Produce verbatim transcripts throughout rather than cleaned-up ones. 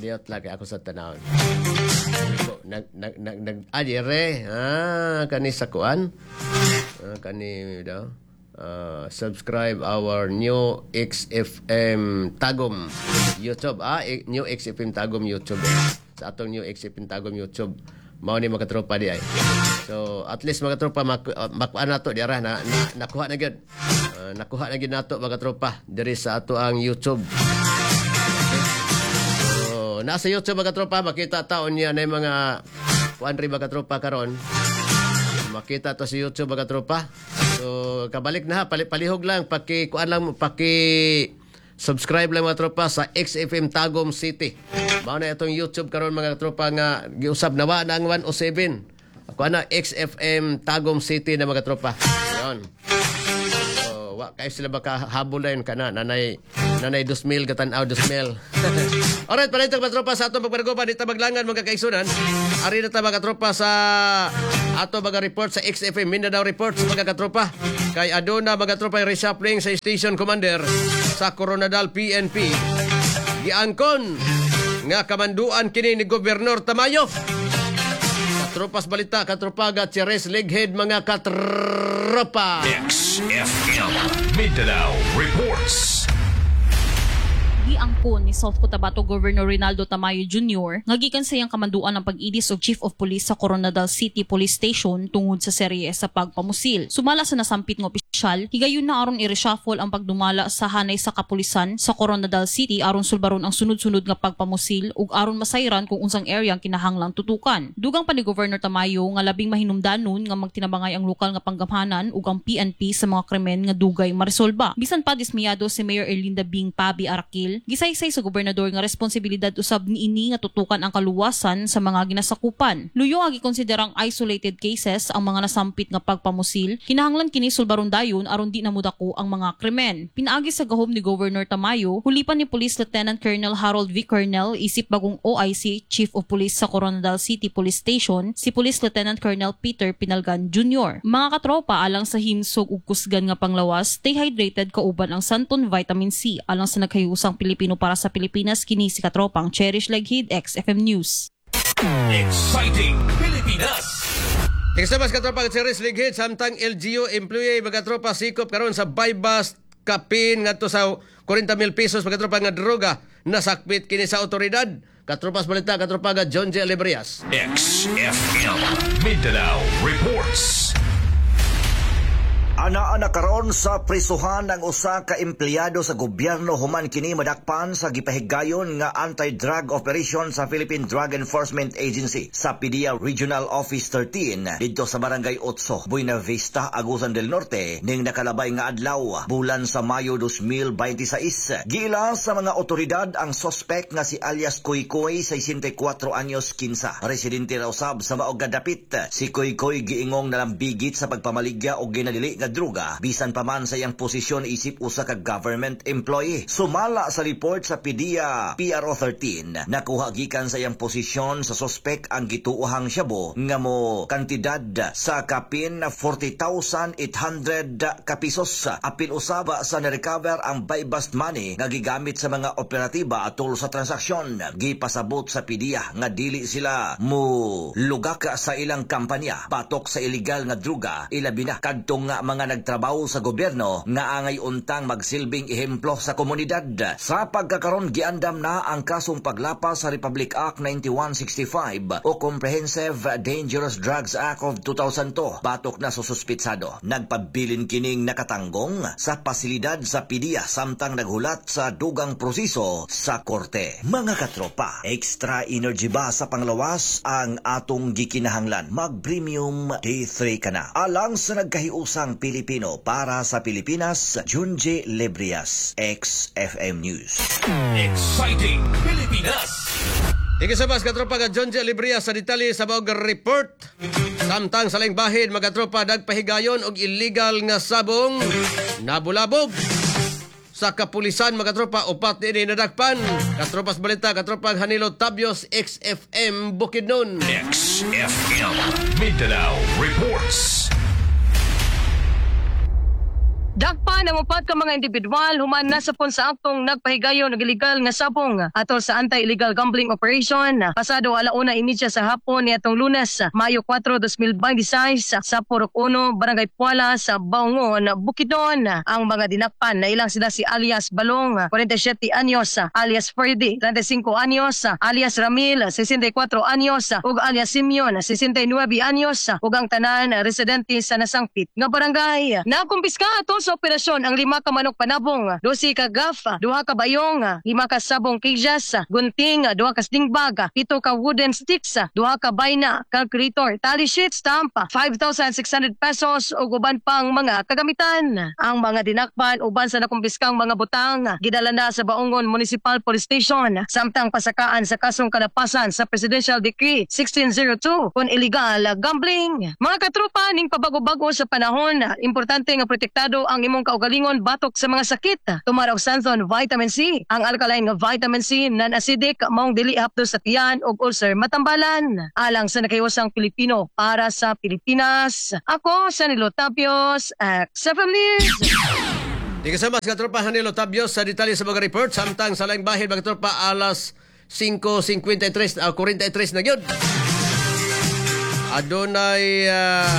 Diot lang kay ako sa tanawon. So, nag nag nag nag adire ah kani sa kuan. Ah, kani daw. Uh, subscribe our new X F M Tagum YouTube. Ah, new X F M Tagum YouTube. Eh. Sa atong new X F M Tagum YouTube. Mao ni mga tropa di ay. So, at least mga tropa mak makuha na to di ara na, na nakuha na gyud. Uh, nakuha na gyud nato mga tropa diri sa ato ang YouTube. Nasa YouTube mga tropa, makita taon niya na yung mga kuan rin mga tropa karon. Makita to sa YouTube mga tropa. So, kabalik na ha, Pali, palihog lang, paki, kuan lang, paki subscribe lang mga tropa sa X F M Tagum City. Mao na itong YouTube karon mga tropa nga giusab nawa na ang one oh seven. Kuan na X F M Tagum City na mga tropa. Yon. Wa kay sila baka habulayon kana nanay nanay two mil gatan-aw two mil. Alright, pala itong mga tropa sa atong pagpanagupan dito maglangan mga kaigsunan. Ari na ta mga tropa sa ato mga report sa X F M Mindanao Reports mga katropa. Kay aduna mga tropa yung reshuffling sa station commander sa Coronadal P N P. Giangkon nga kamanduan kini ni Gobernador Tamayo. Katropas balita katropa ga Cheres Leghead mga katropa. X F M Mindanao Reports. Giangkon ni South Cotabato Governor Rinaldo Tamayo Junior nga gikan sayang kamanduan ng pag-idis og Chief of Police sa Coronadal City Police Station tungod sa serye sa pagpamusil. Sumala sa nasampit nga opisyal, higayon na aron i-reshuffle ang pagdumala sa hanay sa kapulisan sa Coronadal City aron sulbaron ang sunod-sunod nga pagpamusil ug aron masayran kung unsang area ang kinahanglang tutukan. Dugang pa ni Governor Tamayo nga labing mahinumdanon nga magtinabangay ang lokal nga panggamhanan ug ang P N P sa mga krimen nga dugay maresolba. Bisan pa dismiyado si Mayor Erlinda Bing Pabi Arakil, gisaysay sa gobernador nga responsibilidad usab niini nga tutukan ang kaluwasan sa mga ginasakupan. Luyo nga gikonsiderang isolated cases ang mga nasampit nga pagpamusil, kinahanglan kini sulbaron dayon aron di namudako ang mga krimen. Pinaagi sa gahom ni Governor Tamayo, hulipan ni Police Lieutenant Colonel Harold V. Cornell isip bagong O I C Chief of Police sa Coronadal City Police Station, si Police Lieutenant Colonel Peter Pinalgan Junior Mga katropa, alang sa himsog ug kusgan nga panglawas, stay hydrated kauban ang Santon Vitamin C alang sa naghayusang Pilipino para sa Pilipinas. Kini si katropang Cherish Leghid, X F M News. Exciting Pilipinas. Ikasabas katropa Cherish Leghid samtang L G U employee mga tropa sikop karon sa bypass kapin ngadto sa forty mil pesos mga tropa nga droga nasakpit kini sa otoridad. Katropas balita katropa ga John J. Lebrias. X F M Mindanao Reports. Anaa na karon sa prisuhan ang usa ka empleyado sa gobyerno human kini madakpan sa gipahigayon nga anti-drug operation sa Philippine Drug Enforcement Agency sa P D E A Regional Office thirteen didto sa Barangay Otso, Buena Vista, Agusan del Norte ning nakalabay nga adlaw bulan sa Mayo twenty twenty-six. Giila sa mga otoridad ang suspect nga si alias Koy Koy, sixty-four anyos kinsa. Residente raw sab sa maog gadapit. Si Koy Koy giingong nalambigit sa pagpamaligya o ginadili nga droga bisan pa man sa iyang posisyon isip usa ka government employee. Sumala sa report sa P D E A P R O thirteen, nakuha gikan sa iyang posisyon sa suspect ang gituohang syabo nga mo kantidad sa kapin na forty thousand eight hundred ka pesos. Apil usaba sa na-recover ang buy-bust money nga gigamit sa mga operatiba atol sa transaksyon. Gipasabot sa P D E A nga dili sila mo lugaka sa ilang kampanya patok sa illegal nga droga, ilabi na kadtong nga mga nagtrabaho sa gobyerno nga angay untang magsilbing ehemplo sa komunidad. Sa pagkakaron giandam na ang kasong paglapas sa Republic Act ninety-one sixty-five o Comprehensive Dangerous Drugs Act of two thousand two. Batok na sususpitsado. Nagpabilin kining nakatanggong sa pasilidad sa P D E A samtang naghulat sa dugang proseso sa korte. Mga katropa, extra energy ba sa panglawas ang atong gikinahanglan? Mag-premium day three ka na. Alang sa nagkahiusang Pilipino para sa Pilipinas, Junji Lebrias, X F M News. Exciting Pilipinas. Ikasabas katropa ka Junji Lebrias sa detalye sa bawag report. Samtang sa laing bahin mga tropa dagpahigayon og illegal nga sabong nabulabog sa kapulisan mga tropa upat ni nadakpan. Katropas balita katropa Hanilo Tabios, X F M Bukidnon. X F M Mindanao Reports. Dakpan ang upat ka mga individual human na sa pon sa aktong nagpahigayon og illegal nga sabong atol sa anti-illegal gambling operation pasado alauna initya sa hapon niadtong Lunes, Mayo kwatro, dos mil dalawampu't sa Purok uno, Barangay Puala sa Baungon, Bukidnon. Ang mga dinakpan na ilang sila si alias Balong, forty-seven anyos, alias Ferdy, thirty-five anyos, alias Ramil, sixty-four anyos, ug alias Simeon, sixty-nine anyos, ug ang tanan residente sa nasangpit nga barangay. Nakumpiska ato sa operasyon ang lima ka manok panabong, dosi ka gafa, duha ka bayong, lima ka sabong kijas, gunting, duha ka stingbag, pito ka wooden sticks, duha ka bayna, calculator, tally sheet, stamp, five thousand six hundred pesos ug uban pang mga kagamitan. Ang mga dinakpan uban sa nakumpiskang mga butang gidala na sa Baungon Municipal Police Station samtang pasakaan sa kasong kalapasan sa Presidential Decree sixteen oh two kon illegal gambling. Mga katropa, ning pabago-bago sa panahon, importante nga protektado ang imong kaugalingon batok sa mga sakit. Tumaraw Santhon Vitamin C, ang alkaline nga vitamin C non-acidic maong dili hapdo sa tiyan ug ulcer matambalan. Alang sa nakayosang Pilipino para sa Pilipinas. Ako sa Nilo Tapios, X F M News. Di kasama sa katropa Hanilo Tabios sa detalye sa mga report samtang sa laing bahin mga katropa alas five fifty-three uh, forty-three na gyud. Adunay uh,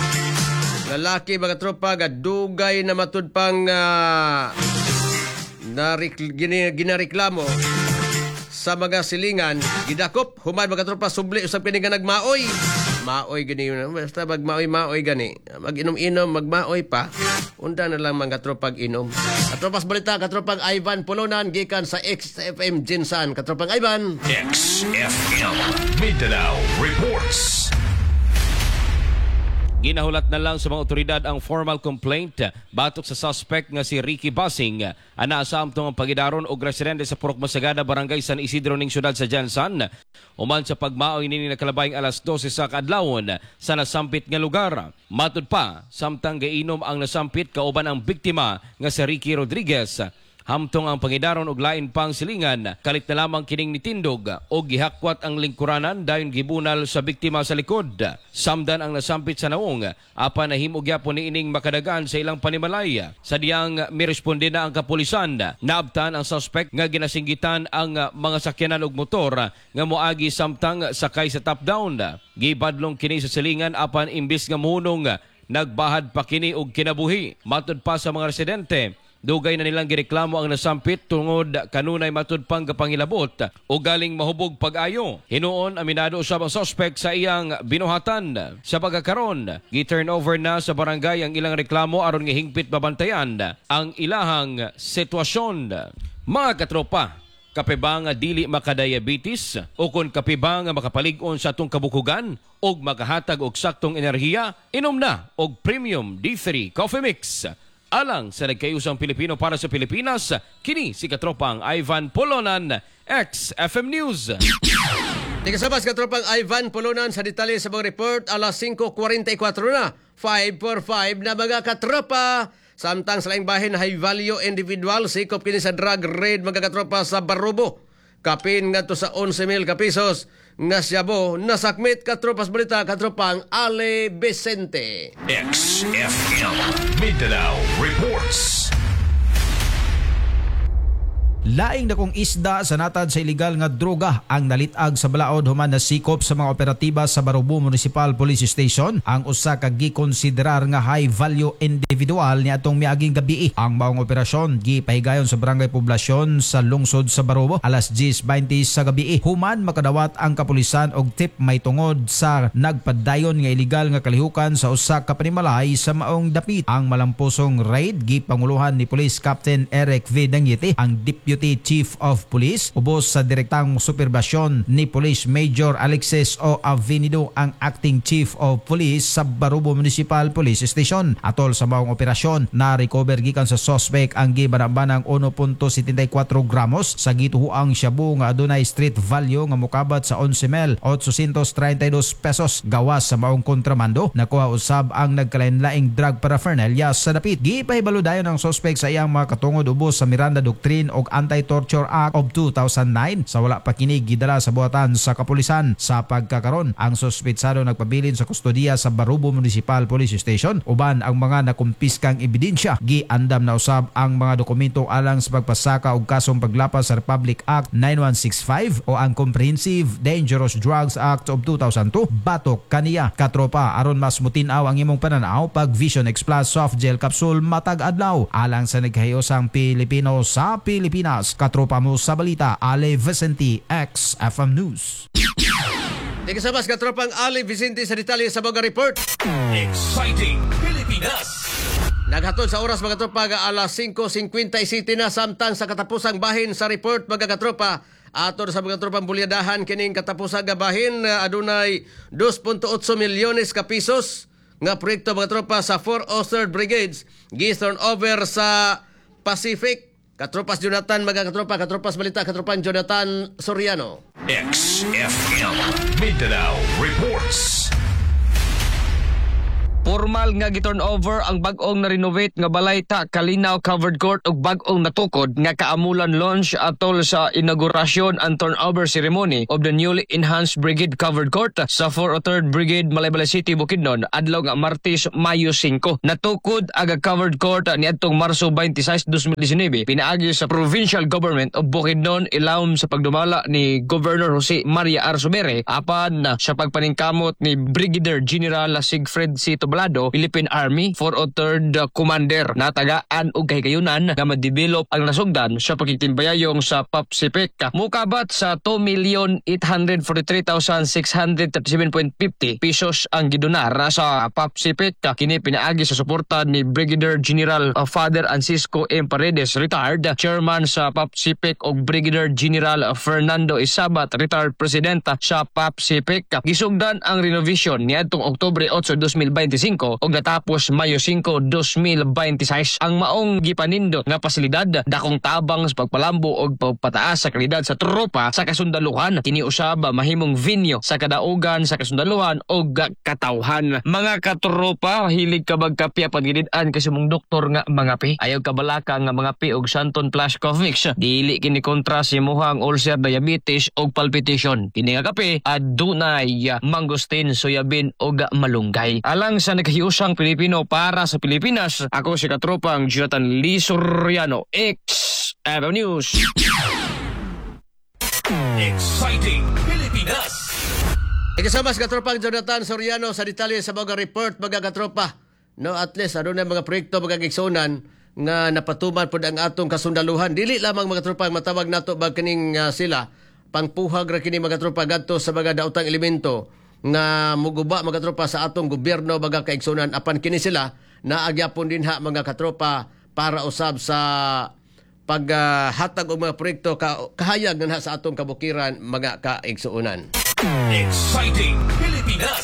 lalaki mga tropa gadugay na matud pang uh, narik, gini, ginareklamo sa mga silingan gidakop human mga tropa subli usab kini nga nagmaoy maoy gani basta magmaoy-maoy gani mag-inom-inom magmaoy pa unda na lang mga tropag inom. Katropas balita katropang Ivan Polonan gikan sa X F M Jinsan. Katropang Ivan, X F M Mindanao reports. Ginahulat na lang sa mga otoridad ang formal complaint batok sa suspect nga si Ricky Basing. Ana sa amtong ang pagidaron og residente sa Purok Masagada, Barangay San Isidro ning syudad sa Jansan. Uman sa pagmaoy nini nakalabayng alas twelve sa kadlawon sa nasampit nga lugar. Matud pa, samtang gainom ang nasampit kauban ang biktima nga si Ricky Rodriguez. Hamtong ang pangidaron og lain pang silingan, kalit na lamang kining nitindog o gihakwat ang lingkuranan dayon gibunal sa biktima sa likod. Samdan ang nasampit sa naong, apan nahimog gyapon ni ining makadagan sa ilang panimalay. Sa diyang miresponde na ang kapulisan, naabtan ang suspect nga ginasinggitan ang mga sakyanan og motor nga moagi samtang sakay sa top down. Gibadlong kini sa silingan apan imbis nga muhunong nagbahad pa kini og kinabuhi. Matud pa sa mga residente, dugay na nilang gireklamo ang nasampit tungod kanunay matud pang kapangilabot o galing mahubog pag-ayo. Hinuon aminado usab ang suspect sa iyang binuhatan. Sa pagkakaron, gi-turn over na sa barangay ang ilang reklamo aron nga hingpit babantayan ang ilahang sitwasyon. Mga katropa, kapibang dili makadiabetes o kung kapibang makapalig-on sa atong kabukugan o makahatag og saktong enerhiya, inom na og Premium D three Coffee Mix. Alang sa nagkayusang Pilipino para sa Pilipinas, kini si katropang Ivan Polonan, X F M News. Di kasama sa katropang Ivan Polonan sa detalye sa mga report alas five forty-four na, five forty-five na mga katropa. Samtang sa laing bahin high value individual sikop kini sa drug raid mga katropa sa Barubo. Kapin nga to sa eleven mil ka pesos nga siyabo nasakmit katropas balita katropang Ale Vicente. X F M Mindanao reports. Laing dakong isda sa natad sa illegal nga droga ang nalitag sa balaod human na sikop sa mga operatiba sa Barubo Municipal Police Station. Ang usa ka gikonsiderar nga high value individual ni atong miaging gabi. Ang maong operasyon gipahigayon sa barangay poblasyon sa lungsod sa Barubo alas ten twenty sa gabi. Human makadawat ang kapulisan og tip may tungod sa nagpadayon nga illegal nga kalihukan sa usa ka panimalay sa maong dapit. Ang malampusong raid gipanguluhan ni Police Captain Eric V. Dangiete, ang Deputy Chief of Police, ubos sa direktang superbasyon ni Police Major Alexis O. Avenido, ang Acting Chief of Police sa Barubo Municipal Police Station. Atol sa maong operasyon, na-recover gikan sa suspect ang gibanabanang one point seven four gramos sa gituhuang shabu nga adunay street value nga mokabat sa eleven mil eight hundred thirty-two pesos gawas sa maong kontrabando. Nakuha usab ang nagkalain-laing drug paraphernalia sa dapit. Gipahibalo dayon ang suspect sa iyang mga katungod ubos sa Miranda Doctrine og Anti-Torture Act of two thousand nine sa wala pa kini gidala sa buhatan sa kapulisan. Sa pagkakaron, ang suspetsado nagpabilin sa kustodiya sa Barubo Municipal Police Station uban ang mga nakumpiskang ebidensya. Giandam na usab ang mga dokumento alang sa pagpasaka og kasong paglapas sa Republic Act nine one six five o ang Comprehensive Dangerous Drugs Act of two thousand two. Batok kaniya katropa aron mas mutinaw ang imong pananaw pag Vision X Plus soft gel capsule matag adlaw alang sa nagkahiyosang Pilipino sa Pilipinas. Katropa mo sa balita, Ale Vicente, X F M News. Di kasabas katropang Ali Vicente sa detalye sa Boga Report. Exciting Pilipinas. Naghatod sa oras mga katropa ga alas five fifty-seven na samtang sa katapusang bahin sa report mga katropa. Ato sa mga tropang bulyadahan kining katapusang nga bahin adunay two point eight milyones ka pisos nga proyekto mga tropa sa four oh third Brigades gi-turn over sa Pacific. Katropas Jonathan, mga katropa, katropas balita, katropan Jonathan Soriano. X F M Mindanao Reports. Formal nga gi-turn over ang bag-ong na-renovate nga balay ta Kalinaw Covered Court ug bag-ong natukod nga kaamulan launch atol sa inaugurasyon and turnover ceremony of the newly enhanced Brigade Covered Court sa four oh third Brigade Malaybalay City, Bukidnon adlaw nga Martes, Mayo five. Natukod ang Covered Court niadtong Marso twenty-six, twenty nineteen pinaagi sa Provincial Government of Bukidnon ilawom sa pagdumala ni Governor Jose Maria Arzobere apan sa pagpaningkamot ni Brigadier General Sigfred C. Toblado, Philippine Army four oh third Commander natagaan og kahigayunan nga ma-develop ang nasugdan sa pagtitimbayayong sa Papsipec. Mukabat sa two million eight hundred forty-three thousand six hundred thirty-seven point five zero pesos ang gidonar sa Papsipec. Kini pinaagi sa suporta ni Brigadier General Father Francisco M. Paredes, retired Chairman sa Papsipec ug Brigadier General Fernando Isabat, retired President sa Papsipec. Gisugdan ang renovation niadtong Oktubre eight, twenty twenty-five og natapos Mayo five, twenty twenty-six. Ang maong gipanindot nga pasilidad dakong tabang sa pagpalambo og pagpataas sa kalidad sa tropa sa kasundaluhan. Kini usab mahimong venue sa kadaugan sa kasundaluhan og katawhan. Mga katropa, hilig ka magkape apan gilid-an kasi mong doktor nga mga pi. Ayaw ka balaka nga mga pi og Santon Plus Cough Mix. Dili kini kontra si muhang ulcer, diabetes og palpitation. Kini nga kape adunay mangosteen, soyabin og malunggay. Alang sa naghiusang Pilipino para sa Pilipinas, ako si katropang Jonathan Lee Soriano, X F M News. Exciting Pilipinas. Ikasama sa katropang Jonathan Soriano sa detalye sa Boga Report mga katropa. No, at least ano na mga proyekto mga gigsunan nga napatuman pod ang atong kasundaluhan. Dili lamang mga tropa ang matawag nato bag kining uh, sila pangpuhag ra kini mga tropa gadto sa mga daotang elemento nga muguba mga katropa sa atong gobyerno mga kaigsunan apan kini sila naagyapon din ha mga katropa para usab sa paghatag uh, og mga proyekto ka, kahayag na sa atong kabukiran mga kaigsunan. Exciting Pilipinas.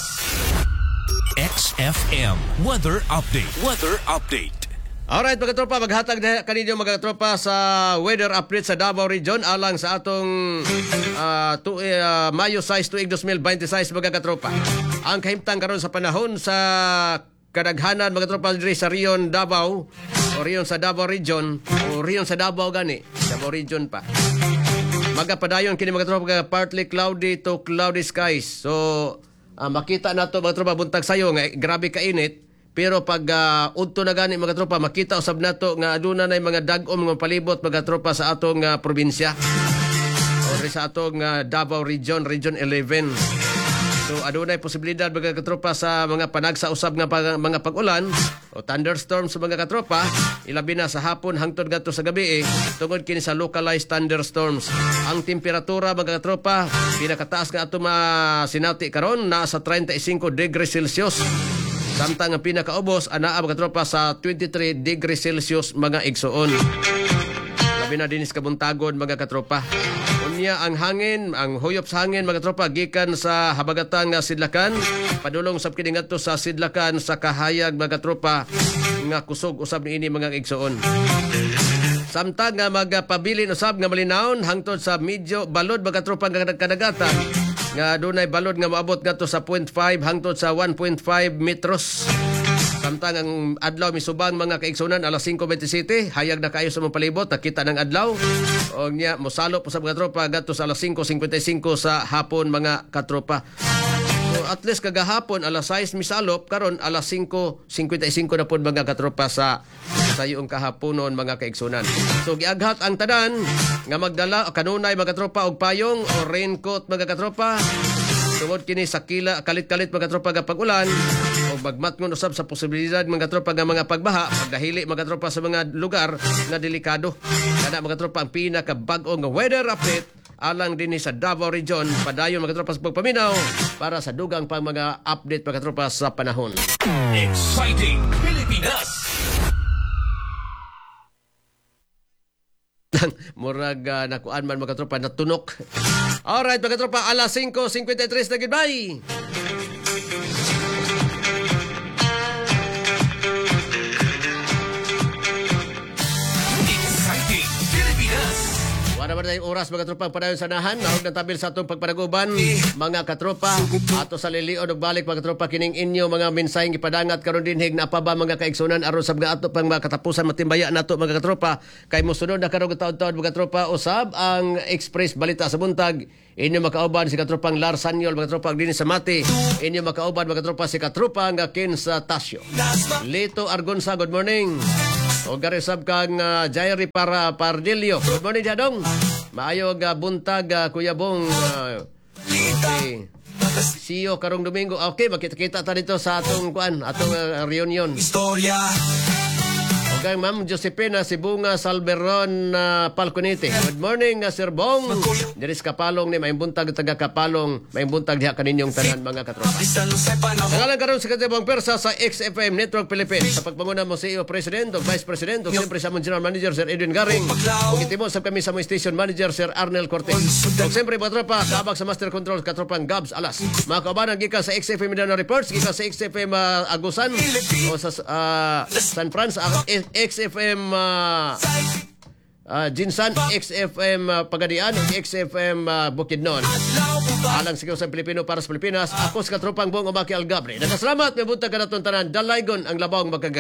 X F M Weather Update. Weather Update. Alright mga tropa, maghatag na kaninyo mga tropa sa weather update sa Davao Region alang sa atong uh, tu, uh, Mayo six tuig twenty twenty-six mga katropa. Ang kahimtang karon sa panahon sa kadaghanan mga tropa diri sa Rion, Davao o Rion sa Davao Region o Rion sa Davao gani, Davao Region pa. Magapadayon kini mga tropa partly cloudy to cloudy skies. So uh, makita nato mga tropa buntag sayo nga grabe ka init. Pero pag uh, udto na gani mga tropa, makita usab nato nga aduna nay mga dag-om mga palibot mga tropa sa atong uh, probinsya. O sa atong uh, Davao Region, Region eleven. So adunay posibilidad mga katropa sa mga panagsa usab nga pag, mga pag-ulan o thunderstorms sa mga katropa, ilabi na sa hapon hangtod ngadto sa gabi eh, tungod kini sa localized thunderstorms. Ang temperatura mga katropa, pinakataas nga ato masinati karon na sa thirty-five degrees Celsius. Samtang ang pinakaubos, anaa mga tropa sa twenty-three degrees Celsius mga igsuon. Labi na dinis kabuntagon mga katropa. Unya ang hangin, ang huyop sa hangin mga tropa, gikan sa habagatang sidlakan, padulong sab kini ngadto sa sidlakan sa kahayag mga tropa, nga kusog usab niini mga igsuon. Samtang nga magpabilin usab nga malinawon hangtod sa medyo balod mga tropa nga kadagatan. Nga dunay balod nga moabot ngadto sa zero point five hangtod sa one point five metros. Samtang ang adlaw misubang mga kaigsunan alas five twenty-seven, hayag na kayo sa mong palibot, nakita ng adlaw. O niya, mosalo po sa mga katropa gadto sa alas five fifty-five sa hapon mga katropa. So at least kagahapon alas sais misalop, karon alas five fifty-five na po mga katropa sa sa iyong kahaponon mga kaigsunan. So giaghat ang tanan nga magdala kanunay mga katropa og payong o raincoat mga katropa. Tungod kini sa kila kalit-kalit mga katropa nga pag-ulan o magmatngon usab sa posibilidad mga katropa nga mga pagbaha, pagdahili mga katropa sa mga lugar nga delikado. Kada mga katropa ang pinaka bag-o nga weather update alang din sa Davao Region, padayon mga katropa sa pagpaminaw para sa dugang pang mga update mga katropa sa panahon. Exciting Pilipinas. Murag uh, nakuan man mga katropa natunok. Alright mga katropa, alas five fifty-three na goodbye. Exciting Pilipinas. Wala ba tayong oras mga katropa padayon sa nahan, nahog ng tabil sa atong pagpanaguban mga katropa. Ato sa liliod og balik mga katropa kining inyo mga mensaheng gipadangat karon dinhig na pa ba mga kaigsunan aron sab nga ato pang mga katapusan matimbaya nato mga katropa kay mosunod na karong taon-taon mga katropa usab ang Express Balita sa Buntag. Inyo makauban si katropang Lars Sanyol mga katropa din sa Mati. Inyo makauban mga katropa si katropa nga Ken sa Tasio. Lito Argonza, good morning. O garisab kang uh, Jairi para Pardilio. Good morning, Jadong. Maayo nga buntag, uh, Kuya Bong. Uh, okay. See you karong Domingo. Okay, makita-kita ta dito sa atong kuan, atong uh, reunion. Istorya. Okay, Ma'am Josepina Sibunga Salveron uh, Palconete. Good morning, uh, Sir Bong. Diris Kapalong ni may buntag taga Kapalong, may buntag diha kaninyong tanan mga katropa. Nangalan karon sa Katibang Persa sa X F M Network Philippines. Sa pagpanguna mo C E O President o Vice President o siyempre sa among General Manager Sir Edwin Garing. Ug itimo sa kami sa among Station Manager Sir Arnel Cortez. Ug siyempre mga tropa, kabag sa Master Control katropang Gabs Alas. Mga kaubanan gikan sa X F M Mindanao Reports, gikan sa X F M uh, Agusan o sa uh, San Francisco, uh, X F M uh, uh, Jinsan, X F M uh, Pagadian, X F M uh, Bukidnon. Alang sigaw sa Pilipino para sa Pilipinas, ako sa katropang Bong Umaki Algabre. Nagkasalamat, may buntag ka na tanan, dalaygon ang labawang magkagawa.